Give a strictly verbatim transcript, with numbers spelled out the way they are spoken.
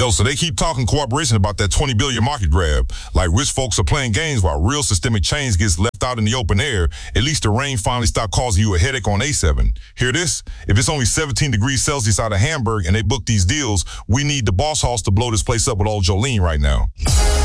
Yo, so they keep talking cooperation about that twenty billion market grab. Like rich folks are playing games while real systemic change gets left out in the open air. At least the rain finally stopped causing you a headache on A seven. Hear this? If it's only seventeen degrees Celsius out of Hamburg and they book these deals, we need the boss house to blow this place up with old Jolene right now.